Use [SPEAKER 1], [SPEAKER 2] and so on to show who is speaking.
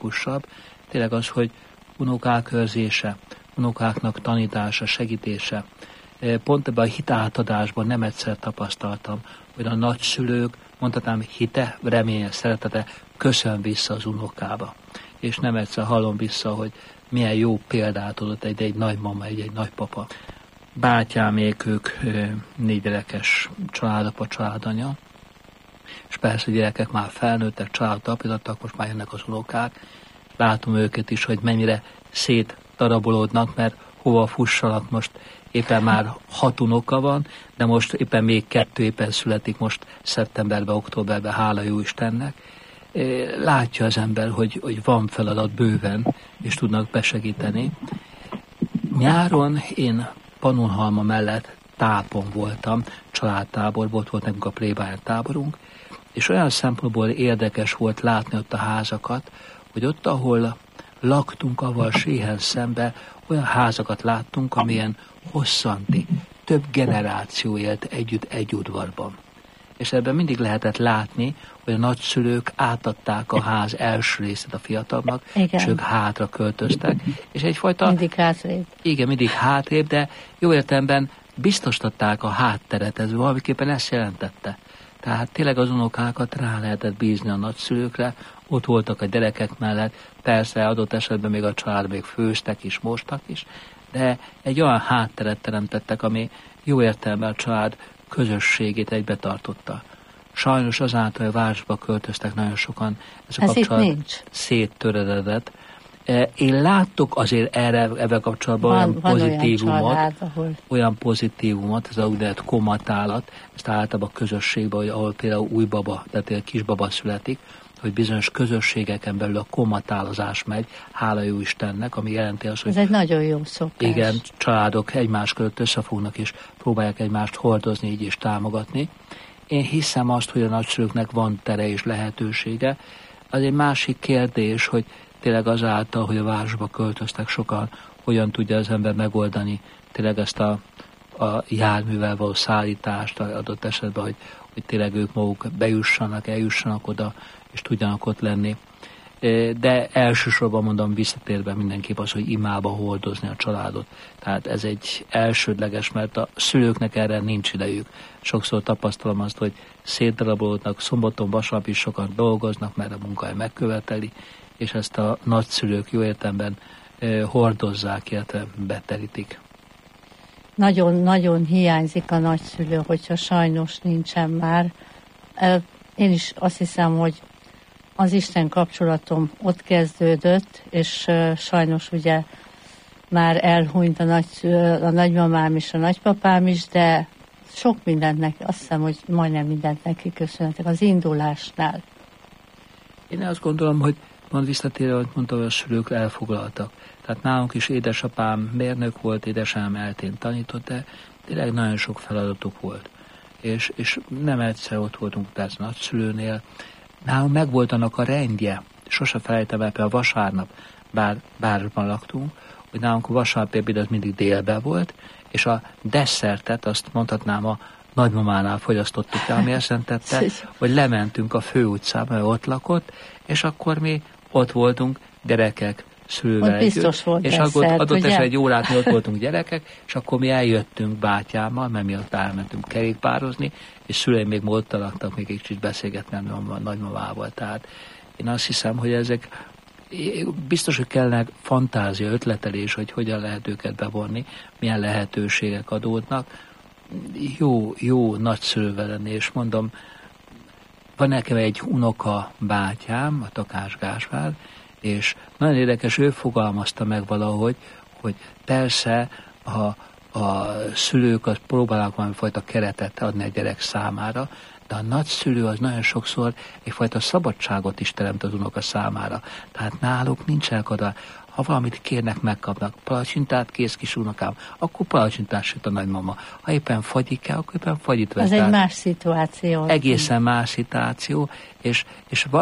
[SPEAKER 1] szimpatikusabb, tényleg az, hogy unokák őrzése, unokáknak tanítása, segítése. Pont ebben a hitátadásban nem egyszer tapasztaltam, hogy a nagyszülők, mondhatnám, hite, reménye, szeretete köszön vissza az unokába. És nem egyszer hallom vissza, hogy milyen jó példát adott egy nagymama, egy nagypapa. Bátyámék, ők 4 gyerekes családapa, családanya, és persze a gyerekek már felnőttek, családot alapítottak, most már jönnek az unokák. Látom őket is, hogy mennyire szétdarabolódnak, mert hova fussanak most. Éppen már 6 unoka van, de most éppen még 2 éppen születik most szeptemberben, októberben, hála jó Istennek. Látja az ember, hogy van feladat bőven, és tudnak besegíteni. Nyáron én Pannonhalma mellett tápon voltam, családtábor volt nekünk a plébány táborunk, és olyan szempontból érdekes volt látni ott a házakat, hogy ott, ahol laktunk, avval séhen szembe, olyan házakat láttunk, amilyen hosszanti, több generáció élt együtt egy udvarban. És ebben mindig lehetett látni, hogy a nagyszülők átadták a ház első részét a fiatalnak, és ők hátra költöztek. És egyfajta...
[SPEAKER 2] Mindig hátrébb.
[SPEAKER 1] Igen, mindig hátrébb, de jó értelemben biztosították a hátteret, ez valamiképpen ezt jelentette. Tehát tényleg az unokákat rá lehetett bízni a nagyszülőkre, ott voltak a gyerekek mellett, persze adott esetben még a család még főztek is, mostak is, de egy olyan hátteret teremtettek, ami jó értelemben a család közösségét egybe tartotta. Sajnos azáltal, hogy városba költöztek nagyon sokan, ez a kapcsolat széttöredett. Én láttok azért ebben kapcsolatban olyan pozitívumot, olyan pozitívumot, ez a úgynevezett komatálat, ezt általában a közösségben, ahol például új baba, tehát kisbaba születik, hogy bizonyos közösségeken belül a komatálozás megy, hála jó Istennek, ami jelenti azt, hogy...
[SPEAKER 2] Ez egy nagyon jó szokás.
[SPEAKER 1] Igen, családok egymás között összefognak, és próbálják egymást hordozni, így is támogatni. Én hiszem azt, hogy a nagyszülőknek van tere és lehetősége. Az egy másik kérdés, hogy tényleg azáltal, hogy a városba költöztek sokan, hogyan tudja az ember megoldani tényleg ezt a járművel való szállítást adott esetben, hogy tényleg ők maguk bejussanak, eljussanak oda, és tudjanak ott lenni. De elsősorban mondom, visszatérve mindenképp az, hogy imába hordozni a családot. Tehát ez egy elsődleges, mert a szülőknek erre nincs idejük. Sokszor tapasztalom azt, hogy szétdarabolódnak, szombaton, vasárnap is sokan dolgoznak, mert a munkahely megköveteli, és ezt a nagyszülők jó értelemben hordozzák, illetve beterítik.
[SPEAKER 2] Nagyon-nagyon hiányzik a nagyszülő, hogyha sajnos nincsen már. Én is azt hiszem, hogy az Isten kapcsolatom ott kezdődött, és sajnos ugye már elhunyt a nagymamám és a nagypapám is, de sok mindent neki, azt hiszem, hogy majdnem mindent neki köszönhetek az indulásnál.
[SPEAKER 1] Én azt gondolom, hogy visszatérve, hogy mondtam, hogy a szülők elfoglaltak. Tehát nálunk is édesapám mérnök volt, édesanyám eltén tanított, de tényleg nagyon sok feladatuk volt. És nem egyszer ott voltunk tehát nagyszülőnél. Nálunk megvolt annak a rendje, sose felejtem el, például vasárnap, bár városban laktunk, hogy nálunk a vasárnap ebéd az mindig délben volt, és a desszertet, azt mondhatnám, a nagymamánál fogyasztottuk el, ami azt jelentette, hogy lementünk a főutcába, mert ott lakott, és akkor mi ott voltunk, gyerekek, szülővel együtt, és akkor adott esetben egy órát mi ott voltunk gyerekek, és akkor mi eljöttünk bátyámmal, mert mi ott elmentünk kerékpározni, és szüleim még ott laktak, még egy kicsit beszélgetni a nagymamával. Tehát én azt hiszem, hogy ezek biztos, hogy kellene fantázia, ötletelés, hogy hogyan lehet őket bevonni, milyen lehetőségek adódnak. Jó nagyszülővel lenni, és mondom, van nekem egy unoka bátyám, a Takás Gáspár, és nagyon érdekes, ő fogalmazta meg valahogy, hogy persze a szülők az próbálnak valamifajta keretet adni a gyerek számára, de a nagyszülő az nagyon sokszor egyfajta szabadságot is teremt az unoka számára. Tehát náluk nincsenek oda, ha valamit kérnek, megkapnak. Palacsintát kész kis unokám, akkor palacsintát süt a nagymama. Ha éppen fagyit kell, akkor éppen fagyit vesz.
[SPEAKER 2] Ez egy más szituáció.
[SPEAKER 1] Egészen más szituáció, és